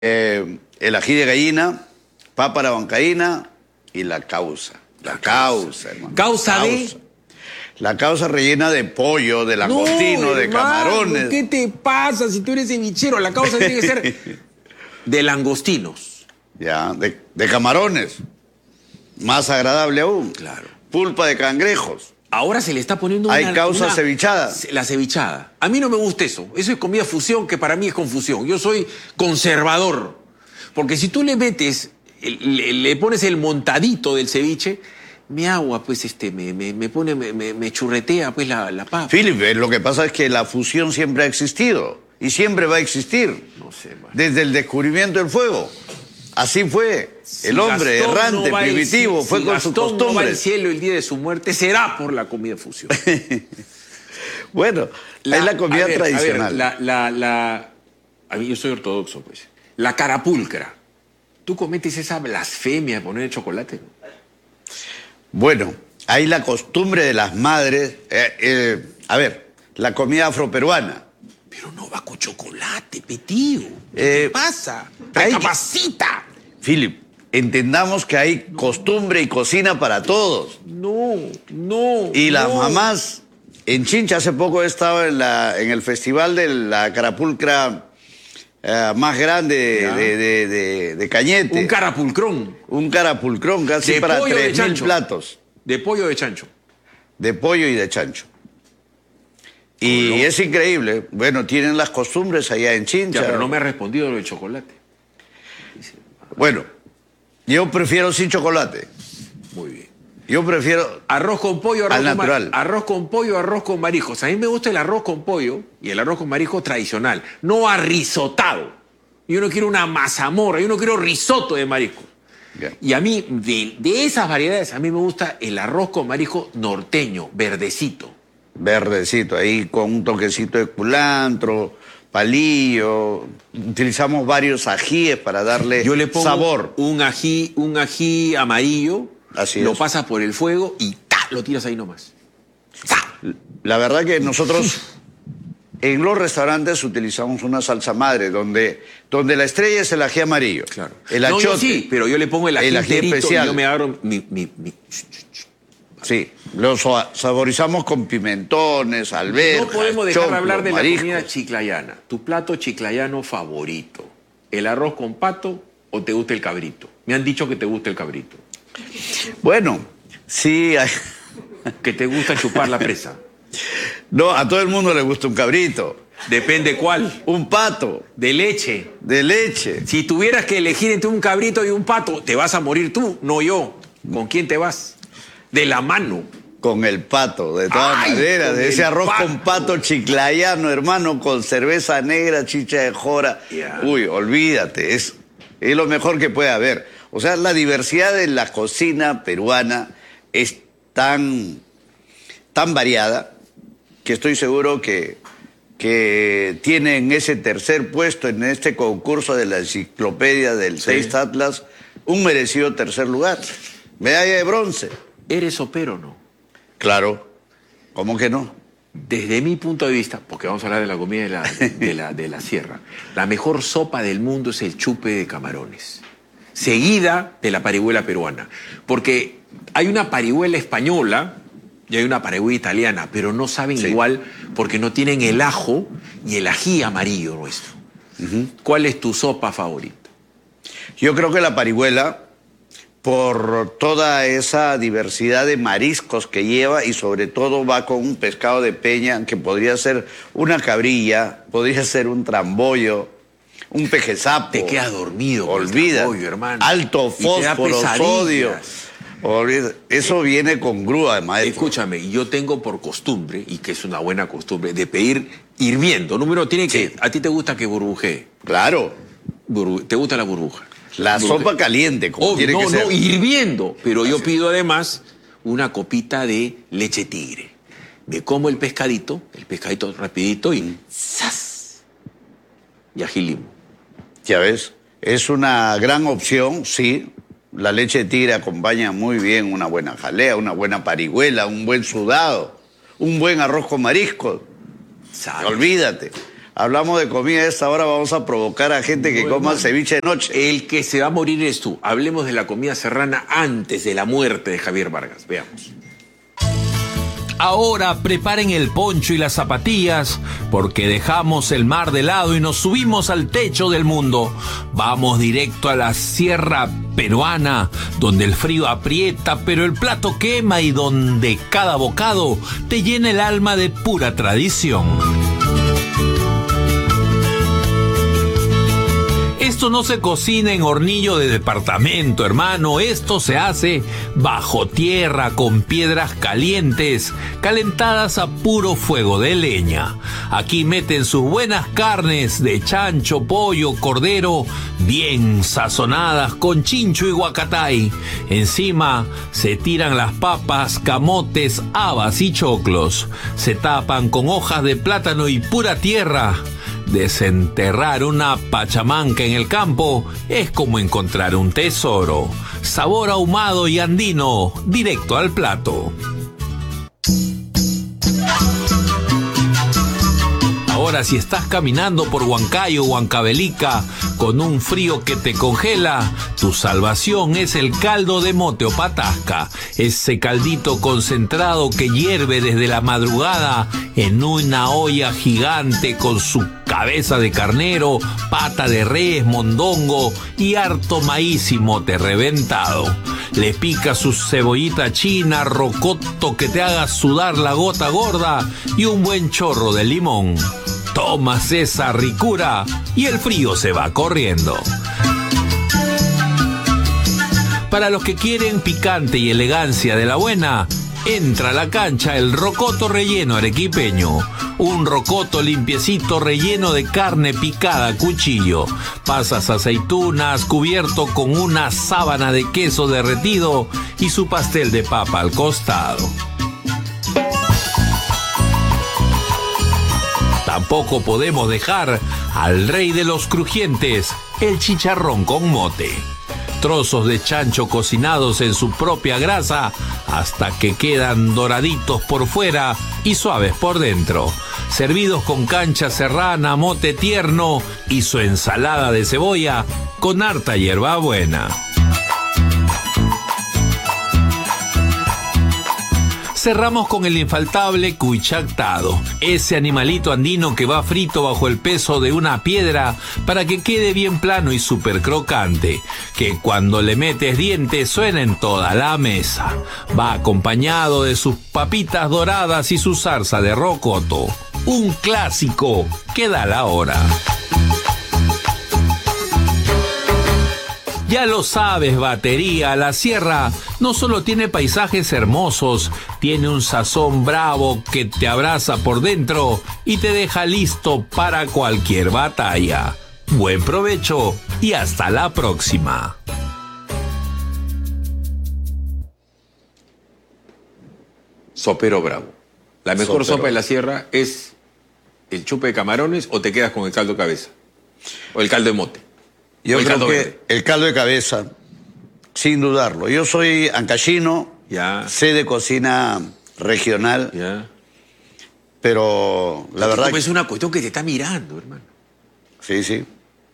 el ají de gallina, papa a la huancaína y la causa. La causa, hermano. ¿Causa de? La causa rellena de pollo, de langostino, No, de hermano, camarones. ¿qué te pasa si tú eres cevichero? La causa tiene que ser de langostinos. Ya, de camarones. Más agradable aún. Claro. Pulpa de cangrejos. Ahora se le está poniendo Hay causa cevichada. La cevichada. A mí no me gusta eso. Eso es comida fusión, que para mí es confusión. Yo soy conservador. Porque si tú le metes, le pones el montadito del ceviche, me agua, pues, me churretea, pues, la papa. Philip, lo que pasa es que la fusión siempre ha existido. Y siempre va a existir. No sé, man. Desde el descubrimiento del fuego. Así fue. El hombre Gastón errante, no va primitivo, fue si con sus Gastón no va al costumbres. cielo el día de su muerte, será por la comida fusión. Bueno, es la comida tradicional. A mí yo soy ortodoxo, pues. La carapulcra. ¿Tú cometes esa blasfemia de poner el chocolate? Bueno, hay la costumbre de las madres. A ver, la comida afroperuana. Pero no va con chocolate, petío. ¿Qué pasa? Recapacita. Philip, entendamos que hay costumbre y cocina para todos. No. Y las mamás, en Chincha hace poco he estado en el festival de la carapulcra más grande de Cañete. Un carapulcrón. Un carapulcrón casi De para pollo de 3.000 chancho. platos. De pollo de chancho. De pollo y de chancho. Y es increíble. Bueno, tienen las costumbres allá en Chincha. Ya, pero no me ha respondido lo del chocolate. Bueno, yo prefiero sin chocolate. Muy bien. Yo prefiero Arroz con pollo, al natural. Arroz con pollo, arroz con mariscos. A mí me gusta el arroz con pollo y el arroz con mariscos tradicional, no arrisotado. Yo no quiero una mazamorra, yo no quiero risotto de mariscos. Bien. Y a mí, de esas variedades, a mí me gusta el arroz con marisco norteño, verdecito. Verdecito, ahí con un toquecito de culantro, palillo. Utilizamos varios ajíes para darle Yo le pongo sabor. un ají amarillo, Así lo es. pasas por el fuego y lo tiras ahí nomás. La verdad que nosotros en los restaurantes utilizamos una salsa madre donde la estrella es el ají amarillo. Claro. El No, yo achote. sí, pero yo le pongo el ají enterito especial. y yo me agarro mi... Sí, lo saborizamos con pimentones, alberjas, No podemos dejar de choclo, hablar de mariscos. la comida chiclayana. Tu plato chiclayano favorito. ¿El arroz con pato o te gusta el cabrito? Me han dicho que te gusta el cabrito. Bueno, sí. Que te gusta chupar la presa. No, a todo el mundo le gusta un cabrito. Depende cuál. Un pato De leche. de leche. Si tuvieras que elegir entre un cabrito y un pato, te vas a morir tú, no yo. ¿Con quién te vas? De la mano. Con el pato, de todas Ay, maneras. con De ese el arroz pato. con pato chiclayano, hermano, con cerveza negra, chicha de jora. Ya. Uy, olvídate, es lo mejor que puede haber. O sea, la diversidad de la cocina peruana es tan variada que estoy seguro que tienen ese tercer puesto en este concurso de la enciclopedia del Taste Atlas, un merecido tercer lugar. Medalla de bronce. ¿Eres sopero o no? Claro, ¿cómo que no? Desde mi punto de vista, porque vamos a hablar de la comida de la sierra, la mejor sopa del mundo es el chupe de camarones, seguida de la parihuela peruana. Porque hay una parihuela española y hay una parihuela italiana, pero no saben igual porque no tienen el ajo y el ají amarillo nuestro. ¿Cuál es tu sopa favorita? Yo creo que la parihuela, por toda esa diversidad de mariscos que lleva y sobre todo va con un pescado de peña que podría ser una cabrilla, podría ser un trambollo, un pejezapo. Te quedas dormido con el Olvida. trambollo, hermano. Alto Y te da fósforo, pesadillas. sodio. Olvida. Eso viene con grúa, maestro. Escúchame, yo tengo por costumbre, y que es una buena costumbre, de pedir hirviendo. Número tiene que... ¿A ti te gusta que burbujee? Claro. ¿Te gusta la burbuja? La sopa caliente, como tiene que ser. No, hirviendo. Pero yo pido además una copita de leche tigre. Me como el pescadito rapidito y ¡zas! Y ají limo. Ya ves, es una gran opción, sí. La leche de tigre acompaña muy bien una buena jalea, una buena parihuela, un buen sudado, un buen arroz con mariscos. ¿Sabes? Olvídate. hablamos de comida a esta hora, vamos a provocar a gente que coma ceviche de noche. El que se va a morir eres tú. Hablemos de la comida serrana antes de la muerte de Javier Vargas. Veamos. Ahora preparen el poncho y las zapatillas, porque dejamos el mar de lado y nos subimos al techo del mundo. Vamos directo a la sierra peruana, donde el frío aprieta, pero el plato quema y donde cada bocado te llena el alma de pura tradición. Esto no se cocina en hornillo de departamento, hermano. Esto se hace bajo tierra con piedras calientes, calentadas a puro fuego de leña. Aquí meten sus buenas carnes de chancho, pollo, cordero, bien sazonadas con chincho y guacatay. Encima se tiran las papas, camotes, habas y choclos. Se tapan con hojas de plátano y pura tierra. Desenterrar una pachamanca en el campo es como encontrar un tesoro. Sabor ahumado y andino, directo al plato. Ahora, si estás caminando por Huancayo o Huancavelica con un frío que te congela, tu salvación es el caldo de mote o patasca. Ese caldito concentrado que hierve desde la madrugada en una olla gigante con su cabeza de carnero, pata de res, mondongo y harto maíz y mote reventado. Le pica su cebollita china, rocoto que te haga sudar la gota gorda y un buen chorro de limón. Tomas esa ricura y el frío se va corriendo. Para los que quieren picante y elegancia de la buena, entra a la cancha el rocoto relleno arequipeño. Un rocoto limpiecito relleno de carne picada a cuchillo. Pasas aceitunas cubierto con una sábana de queso derretido y su pastel de papa al costado. Tampoco podemos dejar al rey de los crujientes, el chicharrón con mote. Trozos de chancho cocinados en su propia grasa hasta que quedan doraditos por fuera y suaves por dentro. Servidos con cancha serrana, mote tierno y su ensalada de cebolla con harta hierbabuena. Cerramos con el infaltable cuy chactado, ese animalito andino que va frito bajo el peso de una piedra para que quede bien plano y súper crocante, que cuando le metes dientes suena en toda la mesa. Va acompañado de sus papitas doradas y su salsa de rocoto. Un clásico que da la hora. Ya lo sabes, batería, la sierra no solo tiene paisajes hermosos, tiene un sazón bravo que te abraza por dentro y te deja listo para cualquier batalla. Buen provecho y hasta la próxima. Sopero bravo. ¿La mejor Sopero. sopa de la sierra es el chupe de camarones o te quedas con el caldo de cabeza? O el caldo de mote. Yo O el creo caldo que verde. el caldo de cabeza, sin dudarlo. Yo soy ancashino, Ya. sé de cocina regional, Ya. pero la verdad Es una cuestión que te está mirando, hermano. sí, sí.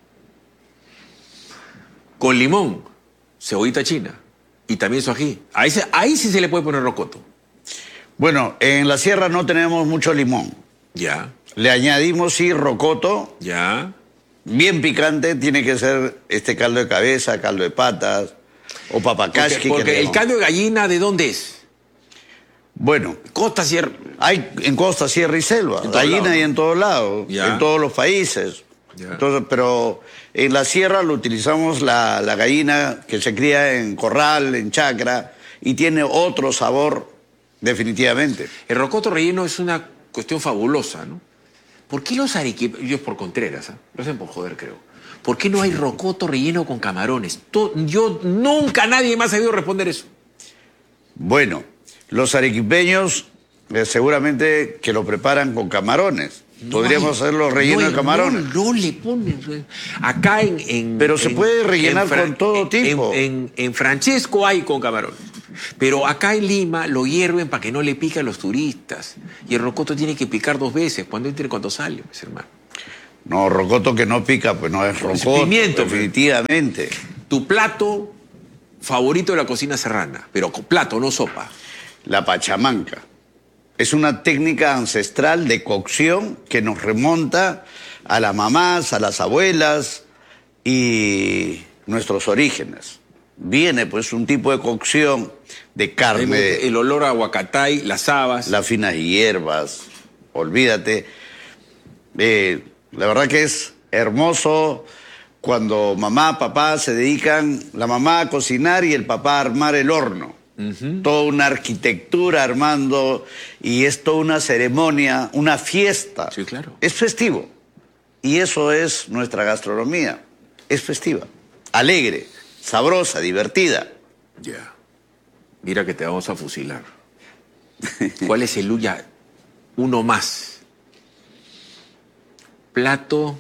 Con limón, cebollita china y también su ají. Ahí sí se le puede poner rocoto. Bueno, en la sierra no tenemos mucho limón. Ya. Le añadimos, sí, rocoto, Ya. bien picante, tiene que ser este caldo de cabeza, caldo de patas o papacashki. Porque el caldo de gallina, ¿de dónde es? Bueno, Costa, sierra. hay en costa, sierra y selva, En todos gallina lados, y ¿no? en todos lados, Ya. en todos los países. Ya. Entonces, pero en la sierra lo utilizamos la gallina que se cría en corral, en chacra, y tiene otro sabor, definitivamente. El rocoto relleno es una cuestión fabulosa, ¿no? ¿Por qué los arequipeños, yo por Contreras, lo hacen por joder, creo? ¿Por qué no hay rocoto relleno con camarones? Yo nunca nadie me ha sabido responder eso. Bueno, los arequipeños seguramente que lo preparan con camarones. Podríamos hacerlo relleno de camarones. No le ponen. Acá en Pero se puede rellenar con todo tipo. En Francesco hay con camarones. Pero acá en Lima lo hierven para que no le pique a los turistas. Y el rocoto tiene que picar 2 veces, cuando entra y cuando sale, pues, hermano. No, rocoto que no pica, pues no es rocoto. Pimiento, definitivamente. Tu plato favorito de la cocina serrana, pero plato, no sopa. La pachamanca. Es una técnica ancestral de cocción que nos remonta a las mamás, a las abuelas y nuestros orígenes. Viene pues un tipo de cocción de carne. El olor a aguacatay, las habas. Las finas hierbas, olvídate. La verdad que es hermoso cuando mamá, papá se dedican, la mamá a cocinar y el papá a armar el horno. Toda una arquitectura armando y es toda una ceremonia, una fiesta. Sí, claro. Es festivo. Y eso es nuestra gastronomía. Es festiva, alegre, sabrosa, divertida. Ya. Mira que te vamos a fusilar. ¿Cuál es el ya? Uno más. Plato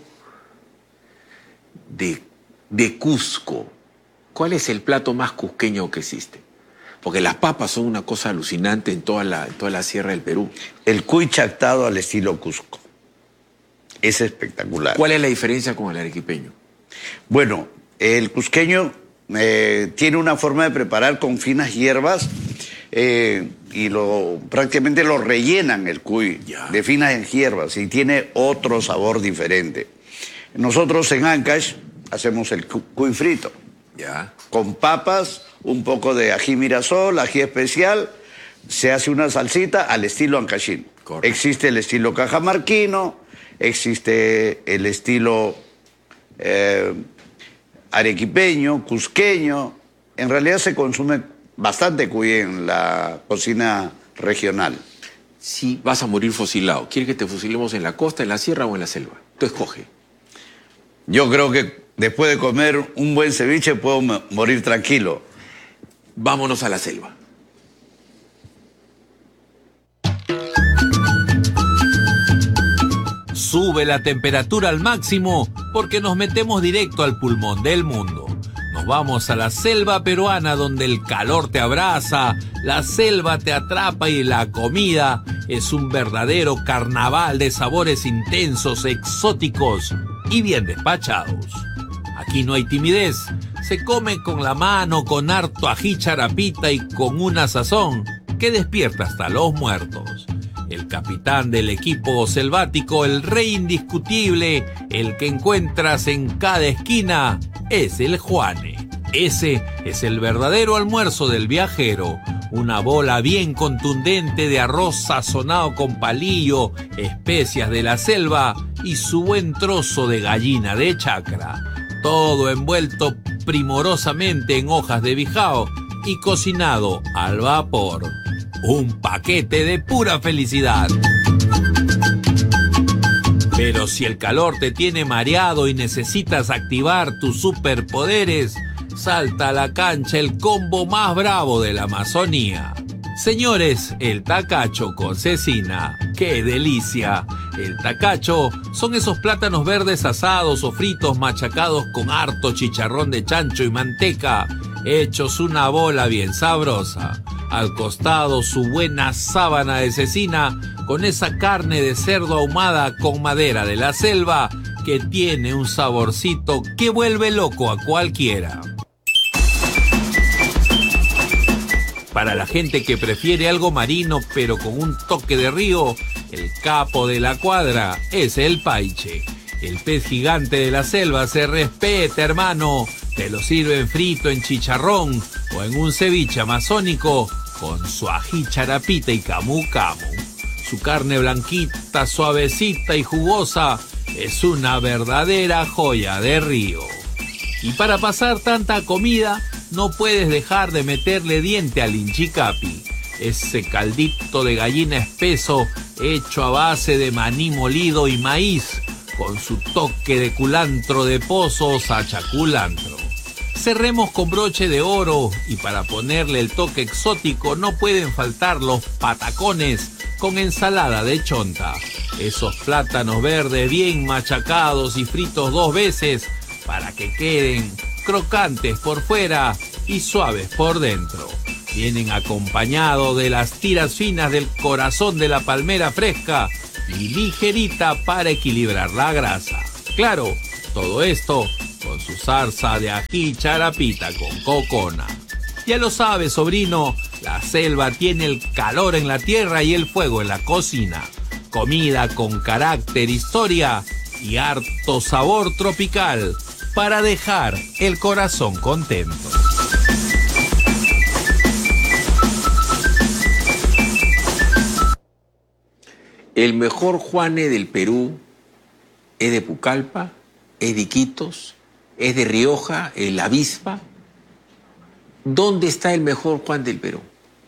de Cusco. ¿Cuál es el plato más cusqueño que existe? Porque las papas son una cosa alucinante en toda la sierra del Perú. El cuy chactado al estilo Cusco. Es espectacular. ¿Cuál es la diferencia con el arequipeño? Bueno, el cusqueño tiene una forma de preparar con finas hierbas y prácticamente lo rellenan el cuy de finas hierbas y tiene otro sabor diferente. Nosotros en Ancash hacemos el cuy frito. Ya. Con papas, un poco de ají mirasol, ají especial, se hace una salsita al estilo ancashín. Correcto. Existe el estilo cajamarquino, existe el estilo arequipeño, cusqueño. En realidad se consume bastante cuy en la cocina regional. Si vas a morir fusilado, ¿quieres que te fusilemos en la costa, en la sierra o en la selva? Tú escoge. Yo creo que después de comer un buen ceviche puedo morir tranquilo. Vámonos a la selva. Sube la temperatura al máximo porque nos metemos directo al pulmón del mundo. Nos vamos a la selva peruana donde el calor te abraza, la selva te atrapa y la comida es un verdadero carnaval de sabores intensos, exóticos y bien despachados. Aquí no hay timidez, se come con la mano, con harto ají charapita y con una sazón que despierta hasta los muertos. El capitán del equipo selvático, el rey indiscutible, el que encuentras en cada esquina, es el Juane. Ese es el verdadero almuerzo del viajero. Una bola bien contundente de arroz sazonado con palillo, especias de la selva y su buen trozo de gallina de chacra. Todo envuelto primorosamente en hojas de bijao y cocinado al vapor. Un paquete de pura felicidad. Pero si el calor te tiene mareado y necesitas activar tus superpoderes, salta a la cancha el combo más bravo de la Amazonía. Señores, el tacacho con cecina. ¡Qué delicia! El tacacho son esos plátanos verdes asados o fritos machacados con harto chicharrón de chancho y manteca, hechos una bola bien sabrosa. Al costado su buena sábana de cecina con esa carne de cerdo ahumada con madera de la selva que tiene un saborcito que vuelve loco a cualquiera. Para la gente que prefiere algo marino pero con un toque de río, el capo de la cuadra es el paiche. El pez gigante de la selva se respeta, hermano. Te lo sirven frito en chicharrón o en un ceviche amazónico con su ají charapita y camu camu. Su carne blanquita, suavecita y jugosa es una verdadera joya de río. Y para pasar tanta comida, no puedes dejar de meterle diente al inchicapi. Ese caldito de gallina espeso hecho a base de maní molido y maíz, con su toque de culantro de pozos a chaculantro. Cerremos con broche de oro y para ponerle el toque exótico no pueden faltar los patacones con ensalada de chonta. Esos plátanos verdes bien machacados y fritos 2 veces para que queden crocantes por fuera y suaves por dentro. Vienen acompañados de las tiras finas del corazón de la palmera fresca y ligerita para equilibrar la grasa. Claro, todo esto con su salsa de ají charapita con cocona. Ya lo sabes, sobrino, la selva tiene el calor en la tierra y el fuego en la cocina. Comida con carácter, historia y harto sabor tropical para dejar el corazón contento. El mejor Juane del Perú es de Pucallpa, es de Iquitos, es de Rioja, es la avispa. ¿Dónde está el mejor Juan del Perú?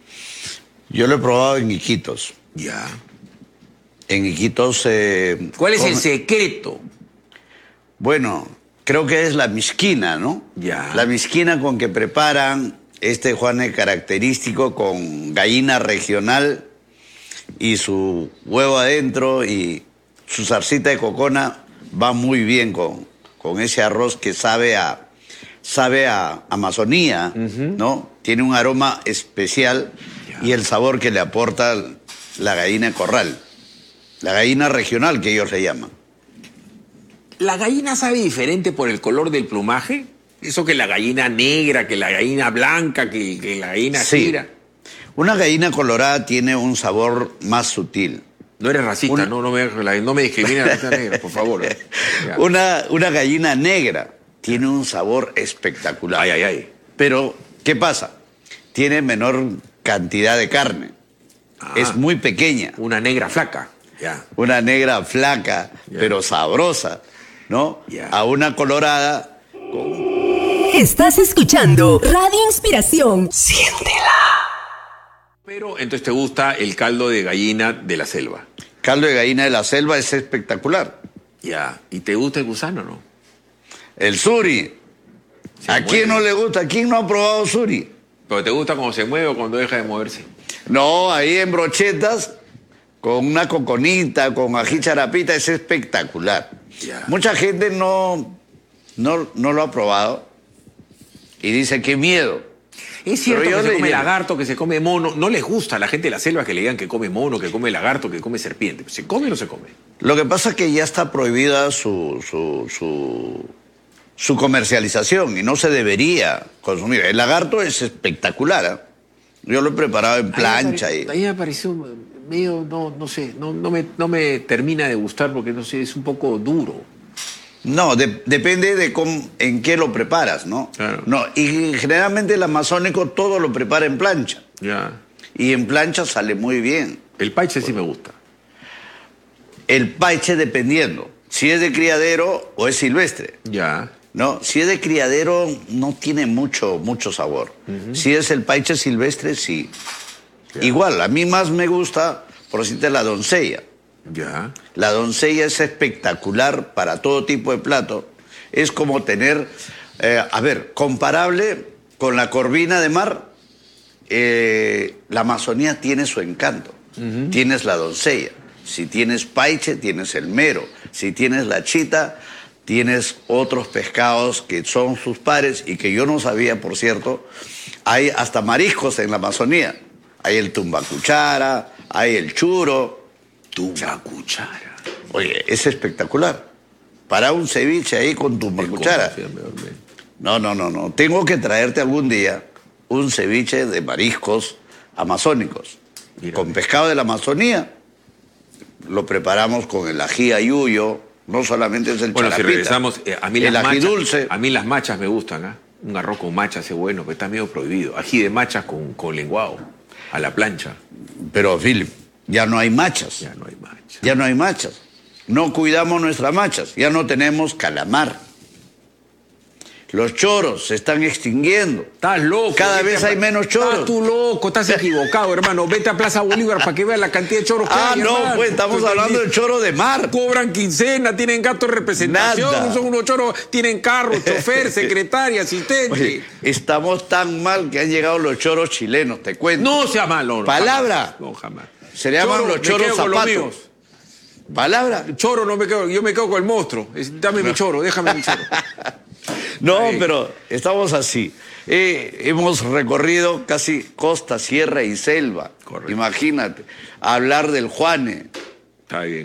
Yo lo he probado en Iquitos. Ya. En Iquitos... ¿Cuál es el secreto? Bueno, creo que es la misquina, ¿no? Ya. La misquina con que preparan este Juane característico con gallina regional y su huevo adentro y su zarcita de cocona va muy bien con ese arroz que sabe a Amazonía, ¿no? Tiene un aroma especial y el sabor que le aporta la gallina de corral, la gallina regional que ellos le llaman. ¿La gallina sabe diferente por el color del plumaje? Eso que la gallina negra, que la gallina blanca, que la gallina gira. Una gallina colorada tiene un sabor más sutil. No eres racista, no me discrimines a la gallina negra, por favor. Una gallina negra tiene un sabor espectacular. Ay, ay, ay. Pero, ¿qué pasa? Tiene menor cantidad de carne. Es muy pequeña. Una negra flaca. Ya. Una negra flaca, pero sabrosa, ¿no? A una colorada. Estás escuchando Radio Inspiración. Siéntela. Pero entonces te gusta el caldo de gallina de la selva. Caldo de gallina de la selva es espectacular. Ya. ¿Y te gusta el gusano, no? El suri. ¿A quién no le gusta? ¿A quién no ha probado suri? ¿Pero te gusta cuando se mueve o cuando deja de moverse? No, ahí en brochetas, con una coconita, con ají charapita, es espectacular. Ya. Mucha gente no lo ha probado y dice, qué miedo. Es cierto Pero que se come diría, lagarto, que se come mono. No les gusta a la gente de la selva que le digan que come mono, que come lagarto, que come serpiente. ¿Se come o no se come? Lo que pasa es que ya está prohibida su comercialización y no se debería consumir. El lagarto es espectacular, ¿eh? Yo lo he preparado en plancha. A mí me pareció medio, no sé, no me termina de gustar porque, no sé, es un poco duro. No, depende de en qué lo preparas, ¿no? Claro. No, y generalmente el amazónico todo lo prepara en plancha. Ya. Y en plancha sale muy bien. El paiche sí me gusta. El paiche dependiendo, si es de criadero o es silvestre. Ya. ¿No? Si es de criadero no tiene mucho sabor. Si es el paiche silvestre, sí. Ya. Igual, a mí más me gusta, por decirte, la doncella. Ya. La doncella es espectacular para todo tipo de plato. Es como tener, comparable con la corvina de mar, la Amazonía tiene su encanto. Tienes la doncella. Si tienes paiche, tienes el mero. Si tienes la chita, tienes otros pescados que son sus pares y que yo no sabía, por cierto. Hay hasta mariscos en la Amazonía. Hay el tumbacuchara, hay el churo. Tumbacuchara. Oye, es espectacular. Para un ceviche ahí con tumbacuchara. No. Tengo que traerte algún día un ceviche de mariscos amazónicos. Mira. Con pescado de la Amazonía. Lo preparamos con el ají ayuyo. No solamente es el Bueno, charapita. si regresamos, a mí el las ají machas, dulce. A mí las machas me gustan, ¿ah? Un arroz con machas es bueno, pero está medio prohibido. Ají de machas con lenguado, a la plancha. Pero, Philip, ya no hay machas. Ya no hay machas. Ya no hay machas. No cuidamos nuestras machas. Ya no tenemos calamar. Los choros se están extinguiendo. Estás loco. Cada vez hay menos choros. Estás tú loco, estás equivocado, hermano. Vete a Plaza Bolívar para que veas la cantidad de choros que hay, No, hermano. pues estamos hablando de choro de mar. Cobran quincena, tienen gasto de representación, Nada. son unos choros, tienen carro, chofer, secretaria, asistente. Oye, estamos tan mal que han llegado los choros chilenos, te cuento. No sea malo. No, Palabra. jamás. No, jamás. Se le llaman los me choros quedo con los zapatos. míos. Palabra. Choro no me quedo, yo me quedo con el monstruo. Dame mi choro, déjame mi choro. No, Ahí. pero estamos así. Hemos recorrido casi costa, sierra y selva. Correcto. Imagínate, hablar del Juane. Está bien.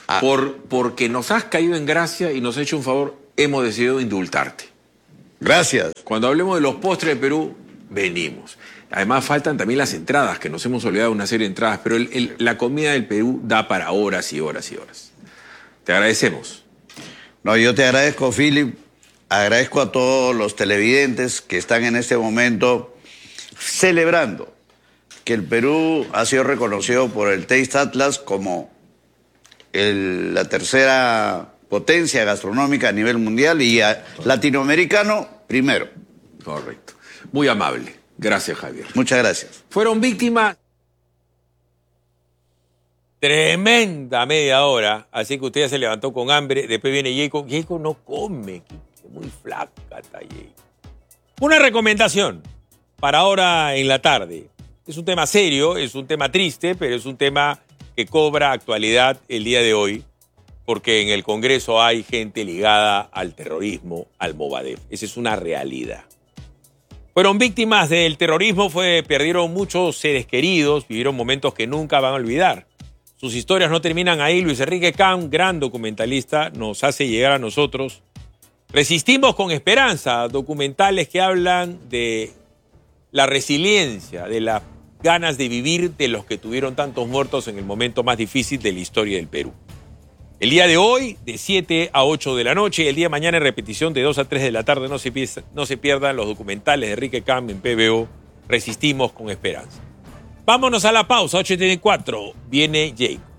Porque nos has caído en gracia y nos has hecho un favor, hemos decidido indultarte. Gracias. Cuando hablemos de los postres de Perú, venimos. Además faltan también las entradas, que nos hemos olvidado de una serie de entradas, pero la comida del Perú da para horas y horas y horas. Te agradecemos. No, yo te agradezco, Philip. Agradezco a todos los televidentes que están en este momento celebrando que el Perú ha sido reconocido por el Taste Atlas como la tercera potencia gastronómica a nivel mundial y latinoamericano primero. Correcto. Muy amable. Gracias, Javier. Muchas gracias. Fueron víctimas. Tremenda media hora, así que usted ya se levantó con hambre. Después viene Jacob. Jacob no come, muy flaca está Jacob. Una recomendación para ahora en la tarde. Es un tema serio, es un tema triste, pero es un tema que cobra actualidad el día de hoy, porque en el Congreso hay gente ligada al terrorismo, al Movadef. Esa es una realidad. Fueron víctimas del terrorismo, perdieron muchos seres queridos, vivieron momentos que nunca van a olvidar. Sus historias no terminan ahí. Luis Enrique Camp, gran documentalista, nos hace llegar a nosotros. Resistimos con esperanza, documentales que hablan de la resiliencia, de las ganas de vivir de los que tuvieron tantos muertos en el momento más difícil de la historia del Perú. El día de hoy, de 7 a 8 de la noche, y el día de mañana en repetición de 2 a 3 de la tarde, no se pierdan los documentales de Enrique Camp en PBO, Resistimos con esperanza. Vámonos a la pausa, 8:34, viene Jake.